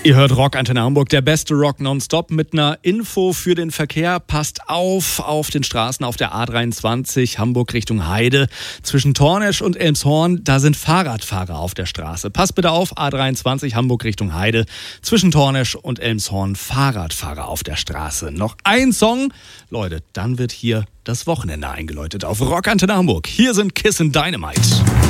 Ihr hört Rock Antenne Hamburg, der beste Rock nonstop mit einer Info für den Verkehr. Passt auf den Straßen auf der A23 Hamburg Richtung Heide. Zwischen Tornesch und Elmshorn, da sind Fahrradfahrer auf der Straße. Passt bitte auf, A23 Hamburg Richtung Heide. Zwischen Tornesch und Elmshorn Fahrradfahrer auf der Straße. Noch ein Song, Leute, dann wird hier das Wochenende eingeläutet auf Rock Antenne Hamburg. Hier sind Kiss and Dynamite.